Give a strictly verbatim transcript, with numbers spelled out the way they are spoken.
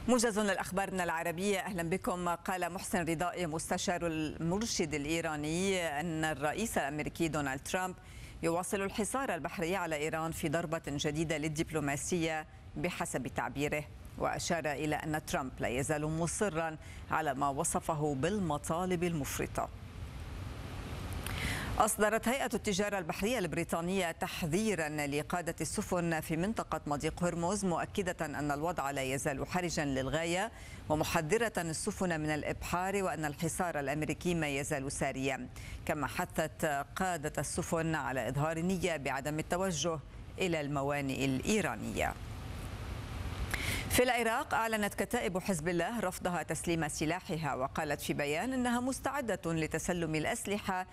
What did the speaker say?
موجز للأخبار من العربية. أهلا بكم. قال محسن رضائي مستشار المرشد الإيراني أن الرئيس الأمريكي دونالد ترامب يواصل الحصار البحري على إيران في ضربة جديدة للدبلوماسية بحسب تعبيره، وأشار إلى أن ترامب لا يزال مصرا على ما وصفه بالمطالب المفرطة. أصدرت هيئة التجارة البحرية البريطانية تحذيرا لقادة السفن في منطقة مضيق هرمز، مؤكدة أن الوضع لا يزال حرجا للغاية، ومحذرة السفن من الإبحار وأن الحصار الأمريكي ما يزال ساريا. كما حثت قادة السفن على إظهار النية بعدم التوجه إلى الموانئ الإيرانية. في العراق أعلنت كتائب حزب الله رفضها تسليم سلاحها، وقالت في بيان أنها مستعدة لتسلم الأسلحة